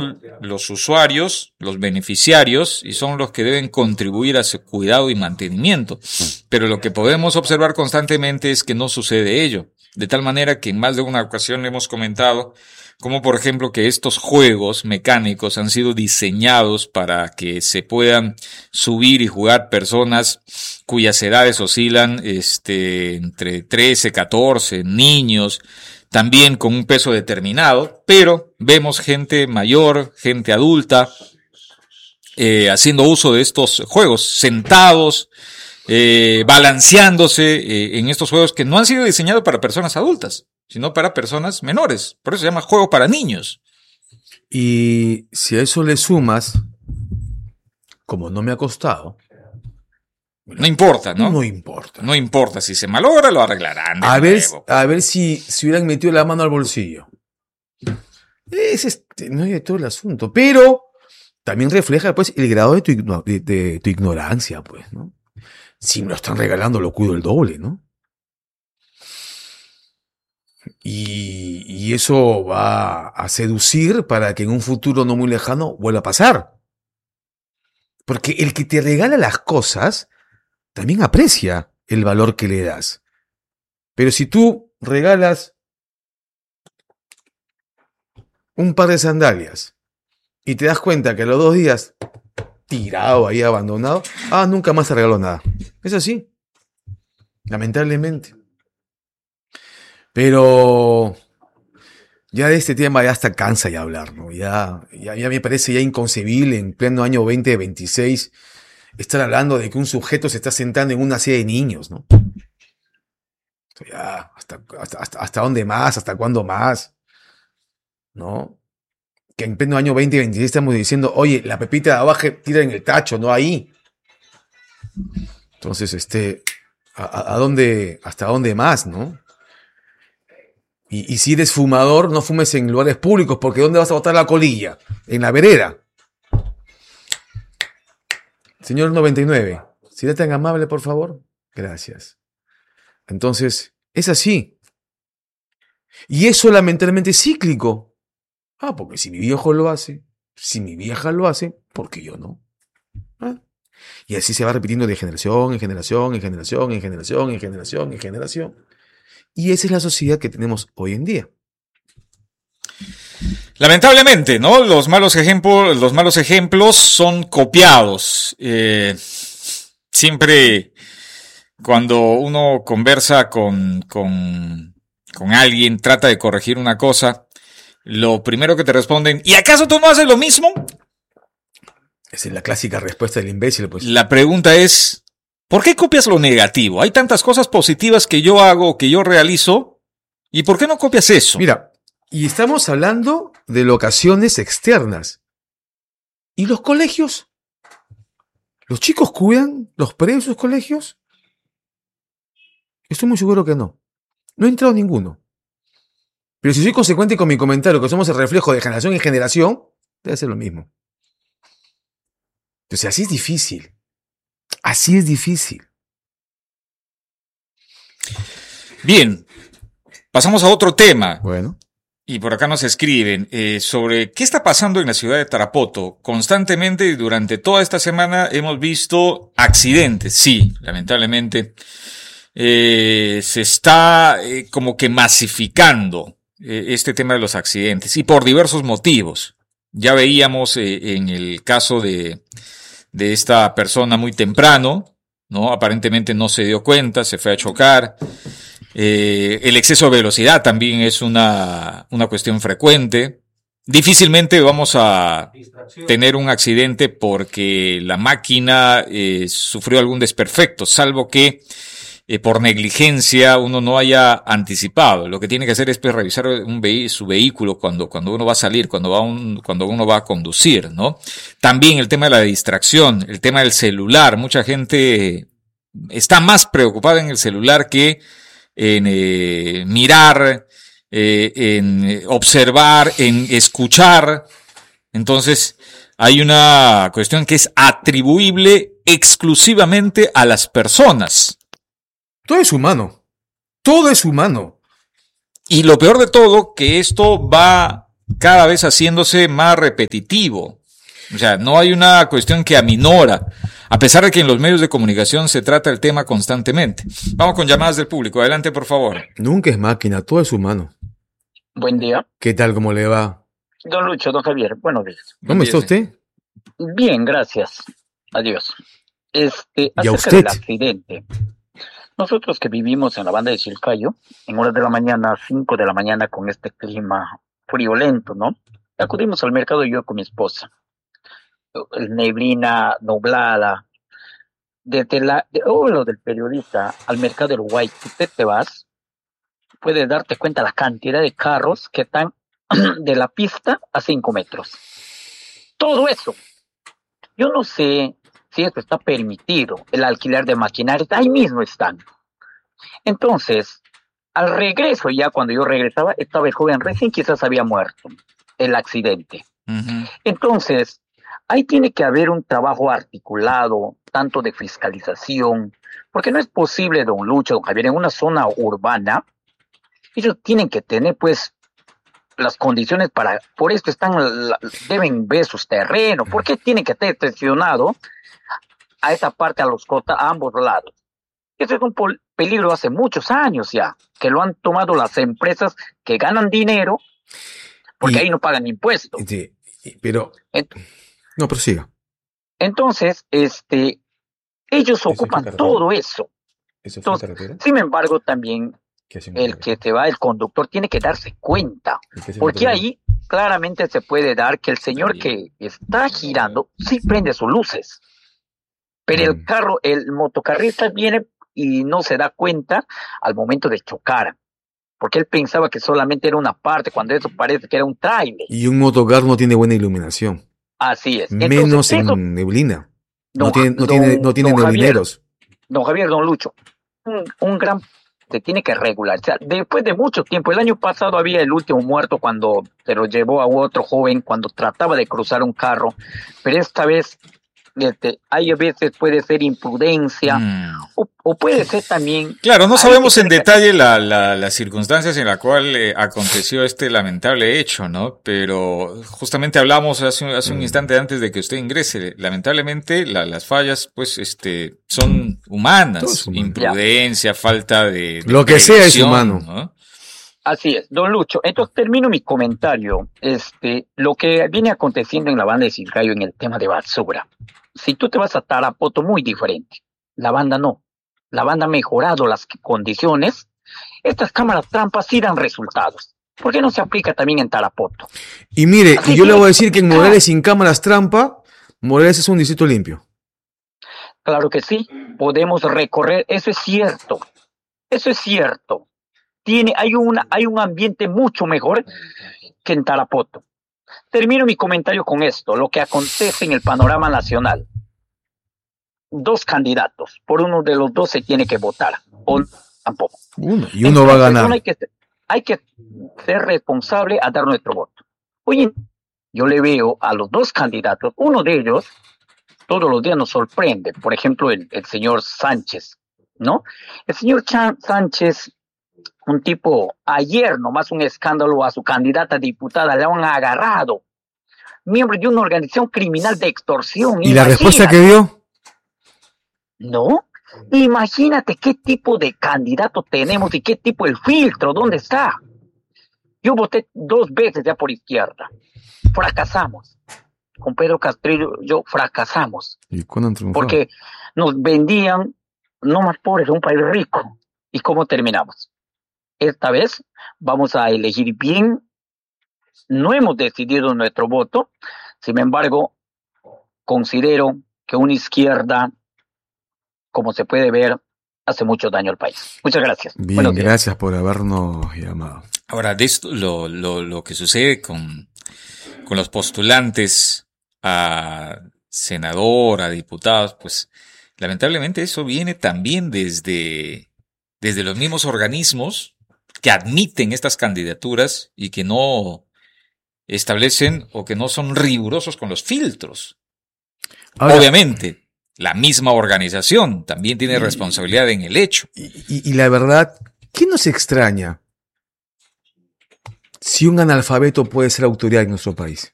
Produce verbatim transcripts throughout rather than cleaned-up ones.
son los usuarios, los beneficiarios, y son los que deben contribuir a su cuidado y mantenimiento. Pero lo que podemos observar constantemente es que no sucede ello. De tal manera que en más de una ocasión le hemos comentado, como por ejemplo que estos juegos mecánicos han sido diseñados para que se puedan subir y jugar personas cuyas edades oscilan este, entre trece, catorce, niños, también con un peso determinado, pero vemos gente mayor, gente adulta, eh, haciendo uso de estos juegos, sentados, eh, balanceándose eh, en estos juegos que no han sido diseñados para personas adultas, sino para personas menores. Por eso se llama juego para niños. Y si a eso le sumas, como no me ha costado... No importa, ¿no? No importa. No importa. Si se malogra, lo arreglarán. A ver, nuevo. a ver si, si hubieran metido la mano al bolsillo. Es este, no hay de todo el asunto. Pero también refleja, pues, el grado de tu, igno- de, de tu ignorancia, pues, ¿no? Si me lo están regalando, lo cuido el doble, ¿no? Y, y eso va a seducir para que en un futuro no muy lejano vuelva a pasar. Porque el que te regala las cosas también aprecia el valor que le das. Pero si tú regalas un par de sandalias y te das cuenta que a los dos días tirado ahí, abandonado, ah, nunca más te regaló nada. Es así. Lamentablemente. Pero ya de este tema ya hasta cansa ya hablar, ¿no? Ya, ya, ya me parece ya inconcebible en pleno año veinte veintiséis estar hablando de que un sujeto se está sentando en una silla de niños, ¿no? Ya, hasta, hasta, hasta, hasta dónde más, hasta cuándo más, ¿no? Que en pleno año veinte veintiséis estamos diciendo, oye, la pepita de abajo tira en el tacho, no ahí. Entonces, este, ¿a, a, a dónde, hasta dónde más, no? Y, y si eres fumador, no fumes en lugares públicos, porque ¿dónde vas a botar la colilla? En la vereda. Señor noventa y nueve, ¿será tan amable, por favor? Gracias. Entonces, es así. Y es lamentablemente cíclico. Ah, porque si mi viejo lo hace, si mi vieja lo hace, ¿por qué yo no? ¿Ah? Y así se va repitiendo de generación en generación, en generación, en generación, en generación, en generación. Y esa es la sociedad que tenemos hoy en día. Lamentablemente, ¿no? Los malos ejemplos, los malos ejemplos son copiados. Eh, siempre cuando uno conversa con, con, con alguien, trata de corregir una cosa, lo primero que te responden, ¿y acaso tú no haces lo mismo? Esa es la clásica respuesta del imbécil, pues. La pregunta es, ¿por qué copias lo negativo? Hay tantas cosas positivas que yo hago, que yo realizo, ¿y por qué no copias eso? Mira, y estamos hablando de locaciones externas. ¿Y los colegios? ¿Los chicos cuidan los predios de sus colegios? Estoy muy seguro que no. No ha entrado ninguno. Pero si soy consecuente con mi comentario, que somos el reflejo de generación en generación, debe ser lo mismo. Entonces, así es difícil. Así es difícil. Bien, pasamos a otro tema. Bueno. Y por acá nos escriben eh, sobre qué está pasando en la ciudad de Tarapoto. Constantemente y durante toda esta semana hemos visto accidentes. Sí, lamentablemente eh, se está eh, como que masificando eh, este tema de los accidentes y por diversos motivos. Ya veíamos eh, en el caso de, de esta persona muy temprano, ¿no? Aparentemente no se dio cuenta, se fue a chocar. Eh, el exceso de velocidad también es una, una cuestión frecuente. Difícilmente vamos a tener un accidente porque la máquina eh, sufrió algún desperfecto, salvo que eh, por negligencia uno no haya anticipado. Lo que tiene que hacer es pues, revisar un vehi- su vehículo cuando, cuando uno va a salir, cuando, va un, cuando uno va a conducir, ¿no? También el tema de la distracción, el tema del celular. Mucha gente está más preocupada en el celular que en eh, mirar, eh, en observar, en escuchar. Entonces, hay una cuestión que es atribuible exclusivamente a las personas. Todo es humano. Todo es humano. Y lo peor de todo, que esto va cada vez haciéndose más repetitivo. O sea, no hay una cuestión que aminora, a pesar de que en los medios de comunicación se trata el tema constantemente. Vamos con llamadas del público. Adelante, por favor. Nunca es máquina, todo es humano. Buen día. ¿Qué tal, cómo le va? Don Lucho, don Javier, buenos días. ¿Cómo está usted? Bien, gracias. Adiós. Este, ¿Y a acerca usted? del accidente. Nosotros que vivimos en la banda de Chilcayo, en horas de la mañana, cinco de la mañana, con este clima friolento, ¿no? Acudimos al mercado yo con mi esposa. Neblina, nublada. Desde la, de, oh, lo del periodista al mercado del Uruguay, si usted te vas, puedes darte cuenta la cantidad de carros que están de la pista a cinco metros. Todo eso. Yo no sé si esto está permitido, el alquiler de maquinarias, ahí mismo están. Entonces, al regreso, ya cuando yo regresaba, estaba el joven recién quizás había muerto, el accidente. Uh-huh. Entonces, ahí tiene que haber un trabajo articulado, tanto de fiscalización, porque no es posible, don Lucho, don Javier, en una zona urbana, ellos tienen que tener, pues, las condiciones para, por esto están, deben ver sus terrenos, ¿por qué tienen que estar tensionado a esa parte, a los costas, a ambos lados? Ese es un peligro hace muchos años ya, que lo han tomado las empresas que ganan dinero, porque Y- ahí no pagan impuestos. Sí, pero... Ent- No, prosiga. Entonces, este, ellos ¿Eso ocupan qué carretera? todo eso. ¿Eso Entonces, carretera? sin embargo, también ¿Qué hacen el que se va, el conductor, tiene que darse cuenta, porque ahí claramente se puede dar que el señor que está girando sí prende sus luces, pero el Mm. carro, el motocarrista viene y no se da cuenta al momento de chocar, porque él pensaba que solamente era una parte, cuando eso parece que era un tráiler. Y un motocar no tiene buena iluminación. Así es. Entonces, Menos eso, en neblina. No don- tiene, no don- tiene, no tiene don Javier, neblineros. Don Javier, don Lucho, un, un gran se tiene que regularizar. Después de mucho tiempo, el año pasado había el último muerto cuando se lo llevó a otro joven cuando trataba de cruzar un carro, pero esta vez este, hay a veces puede ser imprudencia Mm. o, o puede ser también. Claro, no Ahí sabemos se en tiene que- detalle la, la, las circunstancias en la cual eh, aconteció este lamentable hecho, ¿no? Pero justamente hablamos hace, hace un Mm. instante antes de que usted ingrese. Lamentablemente la, las fallas, pues, este, son humanas. Todo es humano. Imprudencia, falta de, de Lo que sea es previsión, humano. ¿no? Así es, don Lucho. Entonces termino mi comentario. Este, lo que viene aconteciendo en la banda de Chilcayo en el tema de basura. Si tú te vas a Tarapoto, muy diferente. La banda no. La banda ha mejorado las condiciones. Estas cámaras trampas sí dan resultados. ¿Por qué no se aplica también en Tarapoto? Y mire, Así y yo le que- voy a decir que en Morales sin cámaras trampa, Morales es un distrito limpio. Claro que sí, podemos recorrer, eso es cierto. Eso es cierto. Tiene, hay, una, hay un ambiente mucho mejor que en Tarapoto. Termino mi comentario con esto, lo que acontece en el panorama nacional. Dos candidatos, por uno de los dos se tiene que votar, o tampoco. Uno. Y uno va a Entonces, ganar. uno Hay que, hay que ser responsable a dar nuestro voto. Oye, yo le veo a los dos candidatos, uno de ellos todos los días nos sorprende, por ejemplo, el, el señor Sánchez, ¿no? El señor Chan- Sánchez, un tipo, ayer nomás un escándalo a su candidata diputada, le han agarrado, miembro de una organización criminal de extorsión. ¿Y la respuesta que Imagínate, dio? ¿no? Imagínate qué tipo de candidato tenemos y qué tipo el filtro, ¿dónde está? Yo voté dos veces ya por izquierda, fracasamos. Con Pedro Castrillo yo fracasamos, ¿Y cuándo han triunfado? porque nos vendían no más pobres, un país rico. ¿Y cómo terminamos? Esta vez vamos a elegir bien, no hemos decidido nuestro voto, sin embargo, considero que una izquierda, como se puede ver, hace mucho daño al país. Muchas gracias. Bien, Buenos días. gracias por habernos llamado. Ahora, de esto, lo, lo, lo que sucede con, con los postulantes a senador, a diputados, pues lamentablemente eso viene también desde, desde los mismos organismos que admiten estas candidaturas y que no establecen o que no son rigurosos con los filtros. Ahora, Obviamente, la misma organización también tiene responsabilidad en el hecho. y, y- y la verdad, ¿qué nos extraña? si un analfabeto puede ser autoridad en nuestro país.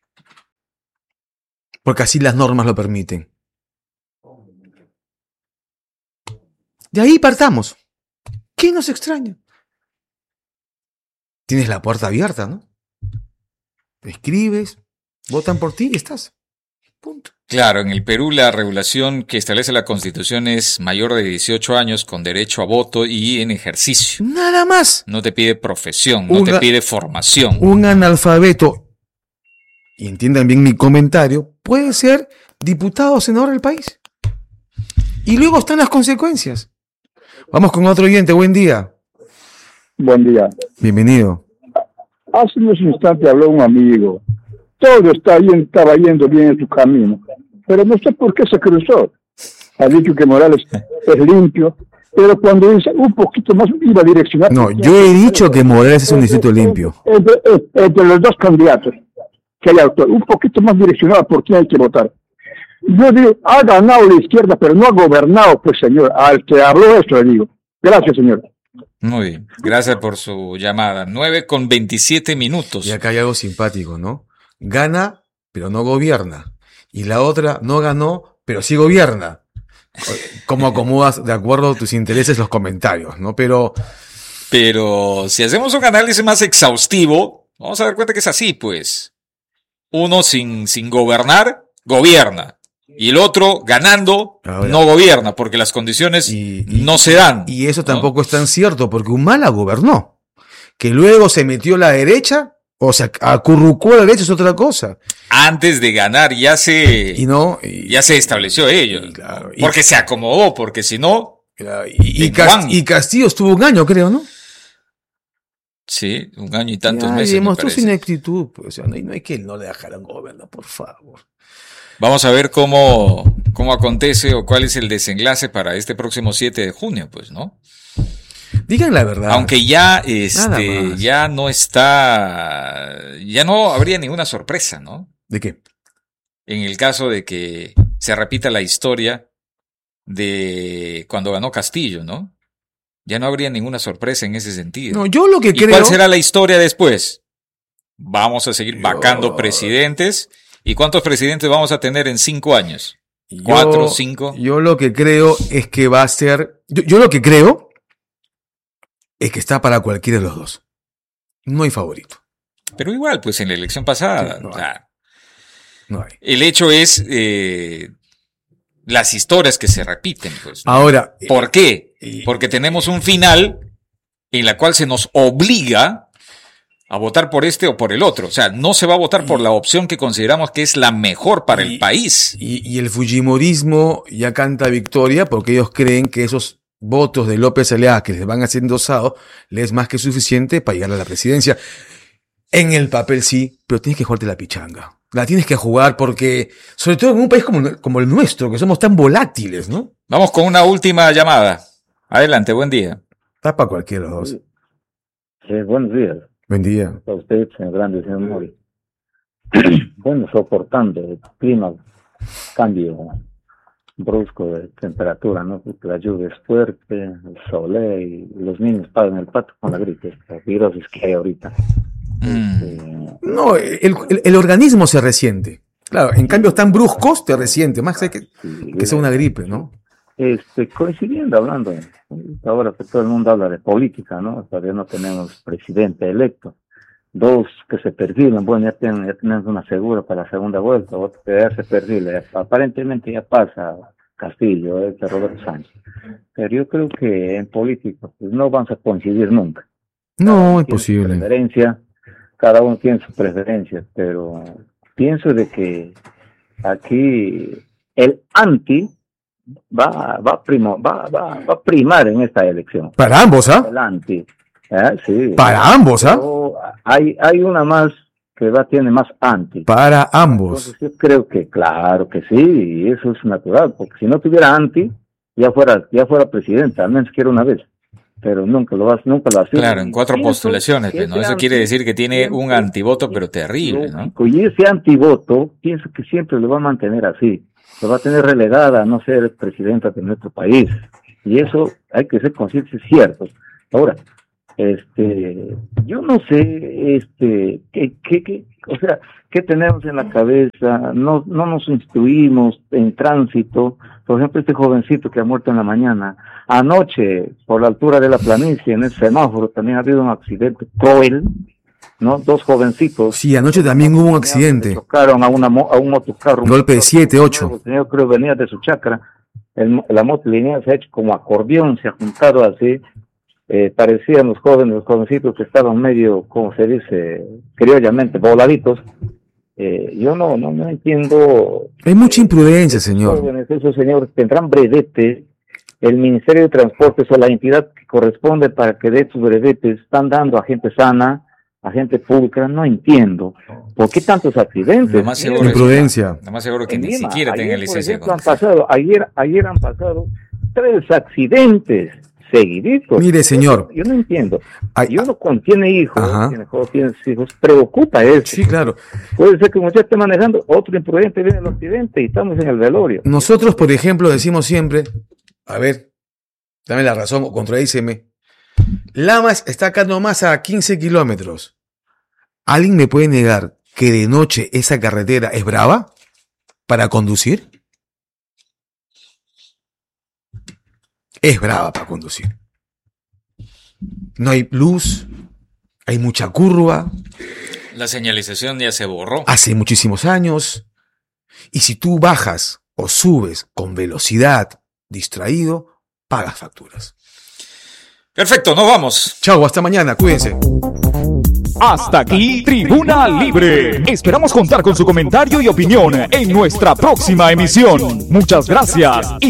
Porque así las normas lo permiten. De ahí partamos. ¿Qué nos extraña? Tienes la puerta abierta, ¿no? Escribes, votan por ti y estás. Punto. Claro, en el Perú la regulación que establece la Constitución es mayor de dieciocho años con derecho a voto y en ejercicio. Nada más. No te pide profesión, no Un te a- pide formación. Un analfabeto, y entiendan bien mi comentario, puede ser diputado o senador del país. Y luego están las consecuencias. Vamos con otro oyente. Buen día. Buen día. Bienvenido. Hace unos instantes habló un amigo. Todo está bien, estaba yendo bien en su camino, pero no sé por qué se cruzó. Ha dicho que Morales es limpio, pero cuando dice un poquito más iba a direccionar. No, yo he dicho que Morales es un distrito limpio. Entre, entre- entre los dos candidatos que hay autor, un poquito más direccionado por quién hay que votar. Yo digo, ha ganado la izquierda, pero no ha gobernado, pues señor. Al que habló esto le digo. Gracias, señor. Muy bien, gracias por su llamada. nueve con veintisiete minutos. Y acá hay algo simpático, ¿no? Gana, pero no gobierna. Y la otra no ganó, pero sí gobierna. ¿Cómo acomodas de acuerdo a tus intereses los comentarios, no? Pero Pero si hacemos un análisis más exhaustivo, vamos a dar cuenta que es así, pues. Uno sin, sin gobernar, gobierna. Y el otro, ganando, Ahora. no gobierna, porque las condiciones Y- y- no se dan. Y eso ¿no? tampoco es tan cierto, porque Humala gobernó. Que luego se metió la derecha, o sea, acurrucó a la derecha es otra cosa. Antes de ganar ya se, Y no. Y, ya se estableció ello. y claro, y- Porque se acomodó, porque si no, claro, y, y en Cas- Juan. y Castillo estuvo un año, creo, ¿no? sí, un año y tantos Ya, y meses. me demostró su parece. ineptitud. Pues, o sea, no, hay- no hay que no le dejaran gobernar, por favor. Vamos a ver cómo, cómo acontece o cuál es el desenlace para este próximo siete de junio, pues, ¿no? Digan la verdad. Aunque ya, Nada este, más. ya no está, ya no habría ninguna sorpresa, ¿no? ¿De qué? En el caso de que se repita la historia de cuando ganó Castillo, ¿no? Ya no habría ninguna sorpresa en ese sentido. No, yo lo que ¿Y creo. cuál será la historia después? Vamos a seguir Yo- vacando presidentes. ¿Y cuántos presidentes vamos a tener en cinco años? yo- cuatro, cinco. Yo lo que creo es que va a ser. Yo, yo lo que creo es que está para cualquiera de los dos. No hay favorito. Pero igual, pues en la elección pasada. Sí, no o sea, No hay. el hecho es eh, las historias que se repiten, pues. ¿no? Ahora. ¿Por qué? y- Porque tenemos un final en la cual se nos obliga a votar por este o por el otro. O sea, no se va a votar por la opción que consideramos que es la mejor para y- el país. Y, y el Fujimorismo ya canta victoria porque ellos creen que esos votos de López Aliaga que les van a ser endosados les es más que suficiente para llegar a la presidencia. En el papel sí, pero tienes que jugarte la pichanga. La tienes que jugar porque, sobre todo en un país como, como el nuestro, que somos tan volátiles, ¿no? Vamos con una última llamada. Adelante, buen día. Está para cualquiera de los dos. Sí, buenos días Buen día. a usted, señor Grande, señor Mori. Bueno, soportando el clima, cambio brusco de temperatura, ¿no? Porque la lluvia es fuerte, el sol y los niños pagan el pato con la gripe, estas virus que hay ahorita. Mm. Eh, No, el, el- el organismo se resiente. Claro, en cambio tan bruscos te resiente, más que, que sí, sea una gripe, ¿no? Este, coincidiendo, hablando, ahora que todo el mundo habla de política, ¿no? Todavía no tenemos presidente electo. Dos que se perfilan, bueno, ya, tienen, ya tenemos una segura para la segunda vuelta, otro que ya se perfila, ya- aparentemente ya pasa Castillo, este Roberto Sánchez. Pero yo creo que en política pues, no vamos a coincidir nunca. No, es Tiene su posible. preferencia, cada uno tiene sus preferencias, pero pienso de que aquí el anti va va primo, va, va, va a primar en esta elección. Para ambos, ¿ah? El anti, ¿eh? Sí. Para ambos, ¿ah? Pero hay hay una más que va tiene más anti. Para ambos. Entonces yo creo que claro que sí, y eso es natural, porque si no tuviera anti ya fuera ya fuera presidente, al menos quiera una vez. Pero nunca lo vas, nunca lo hace. Claro, en cuatro Pienso postulaciones, que pues, ¿no? ese Eso quiere anti decir que tiene un siempre- antivoto, pero terrible, ¿no? Lógico, y ese antivoto, pienso que siempre lo va a mantener así. Lo va a tener relegada a no ser presidenta de nuestro país. Y eso hay que ser conscientes, ciertos. Ahora, Este, yo no sé, este, qué, qué, qué, o sea, qué tenemos en la cabeza, no, no nos instruimos en tránsito. Por ejemplo, este jovencito que ha muerto en la mañana, anoche, por la altura de la planicie, en el semáforo, también ha habido un accidente cruel, ¿no? Dos jovencitos. Sí, anoche también hubo un accidente. Chocaron a, una, a un motocarro. Un golpe de siete, ocho. El señor creo venía de su chacra. El, la moto lineal se ha hecho como acordeón, se ha juntado así. Eh, parecían los jóvenes, los jovencitos que estaban medio, como se dice, criollamente, voladitos. Eh, yo no, no, no entiendo. Hay mucha imprudencia, señor. Jóvenes, esos señores tendrán brevetes. El Ministerio de Transportes o la entidad que corresponde para que dé sus brevetes están dando a gente sana, a gente pública. No entiendo. ¿Por qué tantos accidentes? Lo más seguro imprudencia. Lo más seguro que en ni Lima, siquiera ayer, tengan licencia de por ejemplo, han conducir. pasado, ayer, ayer han pasado tres accidentes seguiditos. Mire, señor. Yo no entiendo. Ay, Y uno cuando tiene hijos, Ajá. tiene hijos, tiene hijos, preocupa eso. Sí, claro. Puede ser que como ya esté manejando, otro imprudente viene al accidente y estamos en el velorio. Nosotros, por ejemplo, decimos siempre, a ver, dame la razón o contradíceme. Lamas está acá nomás a quince kilómetros. ¿Alguien me puede negar que de noche esa carretera es brava para conducir? Es brava para conducir. No hay luz, hay mucha curva, La señalización ya se borró. hace muchísimos años. Y si tú bajas o subes con velocidad, distraído, pagas facturas. Perfecto, nos vamos. Chau, hasta mañana, cuídense. Hasta aquí, Tribuna Libre. Esperamos contar con su comentario y opinión en nuestra próxima emisión. Muchas gracias.